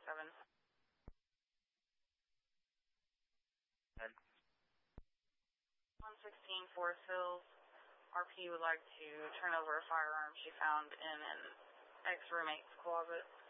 7. 116 Forest Hills. RP would like to turn over a firearm she found in an ex-roommate's closet.